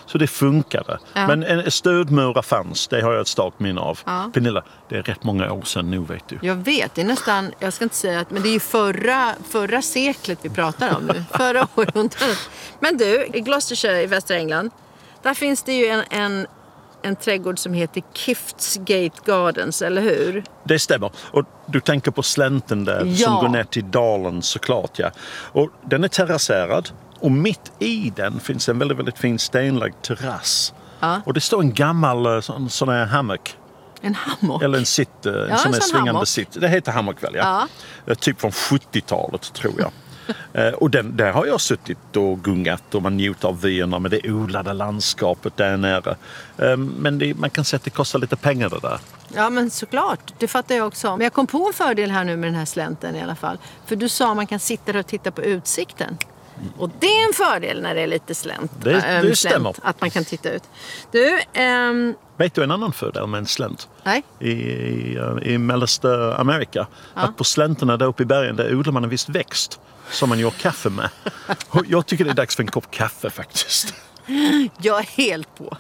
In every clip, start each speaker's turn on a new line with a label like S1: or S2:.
S1: Så det funkade. Ja. Men en stödmura fanns, det har jag ett starkt minne av. Ja. Pernilla, det är rätt många år sedan nu, vet du.
S2: Jag vet, det är nästan, jag ska inte säga att, men det är ju förra seklet vi pratar om nu. Förra århundradet. Men du, i Gloucestershire i västra England, där finns det ju en trädgård som heter Kiftsgate Gardens, eller hur?
S1: Det stämmer. Och du tänker på slänten där som går ner till dalen, såklart. Ja. Och den är terrasserad. Och mitt i den finns en väldigt, väldigt fin stenlagd terrass. Ja. Och det står en gammal sån här hammock.
S2: En hammock?
S1: Eller en sån här svingande sitt. Det heter hammock väl, ja. Typ från 70-talet, tror jag. Och där har jag suttit och gungat och man njuter av vyerna med det odlade landskapet där nere. Men man kan säga att det kostar lite pengar det där.
S2: Ja, men såklart. Det fattar jag också. Men jag kom på en fördel här nu med den här slänten i alla fall. För du sa att man kan sitta där och titta på utsikten. Och det är en fördel när det är lite slänt.
S1: Det stämmer.
S2: Att man kan titta ut. Du,
S1: vet du en annan fördel med en slänt?
S2: Nej.
S1: I mellersta Amerika. Ja. Att på slänterna där uppe i bergen där odlar man en viss växt som man gör kaffe med. Och jag tycker det är dags för en kopp kaffe faktiskt.
S2: Jag är helt på.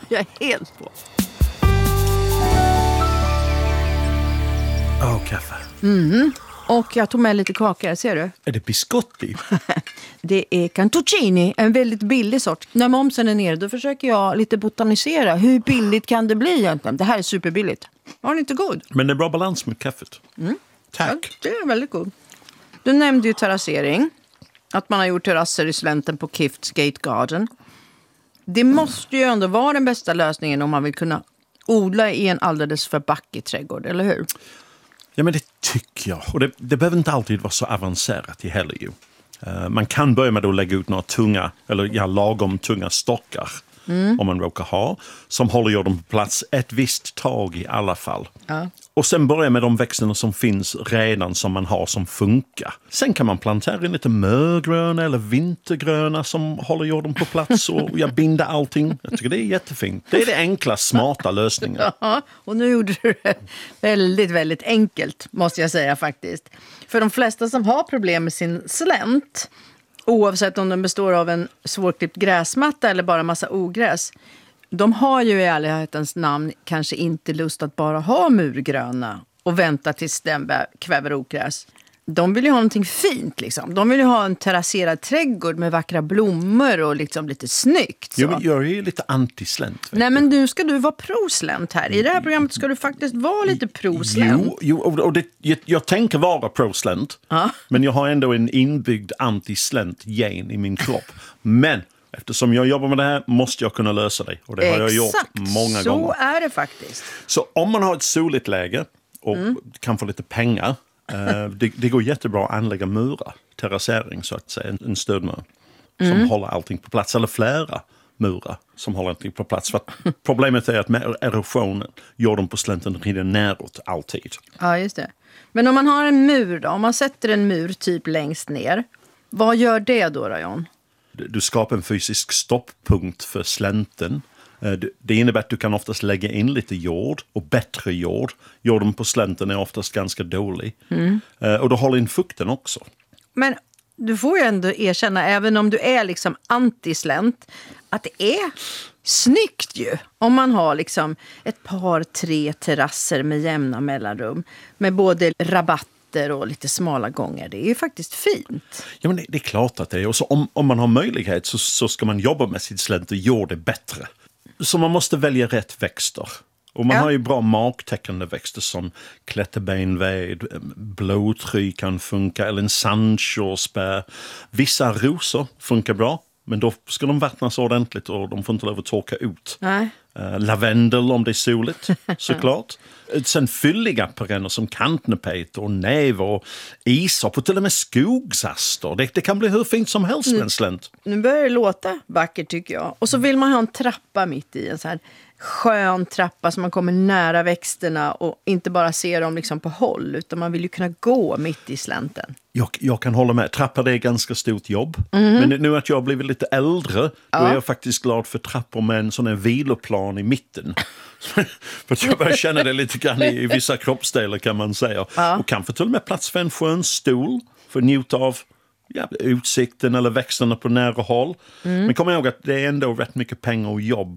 S1: Kaffe.
S2: Och jag tog med lite kakor, ser du?
S1: Är det biscotti?
S2: Det är cantuccini, en väldigt billig sort. När momsen är nere, då försöker jag lite botanisera. Hur billigt kan det bli egentligen? Det här är superbilligt. Var det inte god?
S1: Men det är bra balans med kaffet. Tack.
S2: Ja, det är väldigt god. Du nämnde ju terrassering. Att man har gjort terrasser i slänten på Kiftsgate Garden. Det måste ju ändå vara den bästa lösningen om man vill kunna odla i en alldeles för backig trädgård, eller hur?
S1: Ja, men det tycker jag. Och det behöver inte alltid vara så avancerat i heller ju. Man kan börja med att lägga ut några lagom tunga stockar. Om man råkar ha. Som håller jorden på plats ett visst tag i alla fall. Ja. Och sen börja med de växterna som finns redan som man har som funkar. Sen kan man plantera in lite mörgröna eller vintergröna som håller jorden på plats och binda allting. Jag tycker det är jättefint. Det är det enkla, smarta lösningen.
S2: Ja, och nu gjorde du det väldigt, väldigt enkelt, måste jag säga faktiskt. För de flesta som har problem med sin slänt, oavsett om den består av en svårklippt gräsmatta eller bara massa ogräs, de har ju i ärlighetens namn kanske inte lust att bara ha murgröna och vänta tills den kväver ogräs. De vill ju ha någonting fint liksom. De vill ju ha en terrasserad trädgård med vackra blommor och liksom lite snyggt. Så.
S1: Jag är ju lite anti-slänt.
S2: Nej, men nu ska du vara pro-slänt här. I det här programmet ska du faktiskt vara lite pro-slänt.
S1: Jag tänker vara pro-slänt. Men jag har ändå en inbyggd anti-slänt-gen i min kropp. Men eftersom jag jobbar med det här måste jag kunna lösa det. Och det har jag gjort många gånger.
S2: Så är det faktiskt.
S1: Så om man har ett soligt läge och kan få lite pengar. Det går jättebra att anlägga murar, terrassering så att säga, en stödmur som håller allting på plats, eller flera murar som håller allting på plats. För att problemet är att med erosionen, jorden på slänten rinner neråt alltid.
S2: Ja, just det. Men om man har en mur då, om man sätter en mur typ längst ner, vad gör det då, John?
S1: Du skapar en fysisk stopppunkt för slänten. Det innebär att du kan oftast lägga in lite jord och bättre jord. Jorden på slänten är oftast ganska dålig. Och då håller in fukten också. Men
S2: du får ju ändå erkänna, även om du är liksom anti-slänt, att det är snyggt ju. Om man har liksom ett par, 3 terrasser med jämna mellanrum. Med både rabatter och lite smala gånger. Det är ju faktiskt fint.
S1: Ja, men det är klart att det är. Och så om man har möjlighet så ska man jobba med sitt slänt och göra det bättre. Så man måste välja rätt växter. Och man har ju bra magtäckande växter som klätterbenved, blåtry kan funka, eller en sandkörsbär. Vissa rosor funkar bra, men då ska de vattnas ordentligt och de får inte lov att torka ut.
S2: Nej.
S1: Lavendel om det är soligt, såklart. Sen fylliga perenner som kantnepet och näve och isop och till och med skogsaster. Det kan bli hur fint som helst med en slänt.
S2: Nu börjar det låta vackert tycker jag. Och så vill man ha en trappa mitt i, en så här skön trappa så man kommer nära växterna och inte bara ser dem liksom på håll, utan man vill ju kunna gå mitt i slänten.
S1: Jag kan hålla med. Trappor är ett ganska stort jobb. Men nu att jag har blivit lite äldre, då är jag faktiskt glad för trappor med en sån här viloplan i mitten. För att jag börjar känna det lite grann i vissa kroppsdelar kan man säga. Och kanske till och med plats för en skön stol för att njuta av utsikten eller växterna på nära håll. Men kom ihåg att det är ändå rätt mycket pengar och jobb